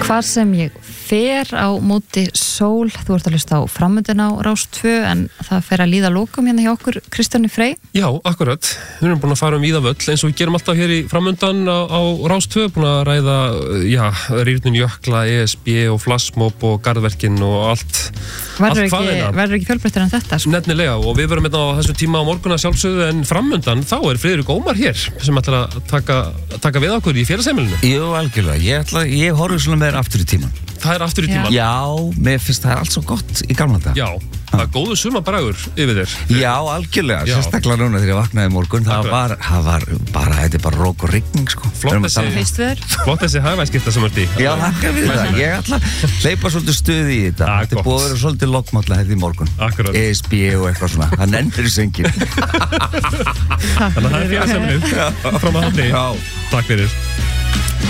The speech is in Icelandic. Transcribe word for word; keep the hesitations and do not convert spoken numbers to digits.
Hvar sem ég fer á móti sól, þú ert að hlusta á Framöndina á Rás tvö en það fer að líða lokum hérna hjá okkur Kristjáni Frey. Já, akkurat. Við erum búin að fara um víða völl eins og við gerum alltaf hér í Framöndan á, á Rás tvö, búin að ræða, já, rýrnun jökla, E S B og flassmob og garðverkin og allt. Verður ekki, verður ekki fjölbreyttir en þetta? Sko? Nefnilega, og við verum hérna á þessum tíma á morgunna sjálfsögðu en Framöndan, þá er Friðrik Ómar hér sem ætlar að taka, taka við okkur í félagsheimilinu. Jú, algjörlega. Ég, ætla, ég horfði svona meira aftur í tíman. Það er aftur í tíman? Já, mér finnst það allt svo gott í gamla dag. Já, það er góðu sumabragur yfir þér. Já, algjörlega. Já. Sérstaklega núna þegar ég vaknaði í morgun. Það var, það var bara, þetta er bara rók og rigning, sko. Flott þessi, flott þessi hagvæðskipta sem ert í. Já, þakka við það. Ég ætla að hleypa svolítið stuði í þetta. Ah, þetta er búið að vera svolítið lokkmálla þetta í morgun. Akkurat. E S B og eitthvað svona. Það nennir í sengin. Þannig að það er félagsheimilið. Fram að hafni. Já. Takk fyrir.